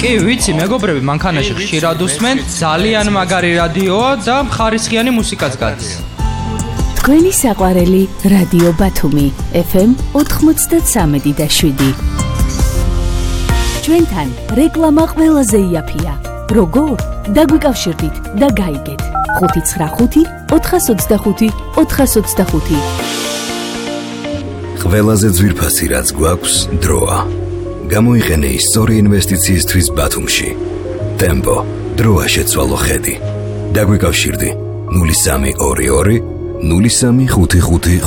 კი, ვიცი, მეგობრები, მანქანაში ხშირად უსმენ, ძალიან მაგარი რადიოა და ხარისხიანი მუსიკაც გადის. თქვენი საყვარელი რადიო ბათუმი FM 93.7. ჩვენთან რეკლამა ყველაზე იაფია. როგორ? დაგვიკავშირდით და გაიგეთ. 595 425 425. ყველაზე ძვირფასი რაც გვაქვს დროა. გამოიყენე ისტორია ინვესტიციისთვის ბათუმში. ტემპო, დროა შეცვალო ხედი. დაგვიკავშირდი 0322 0355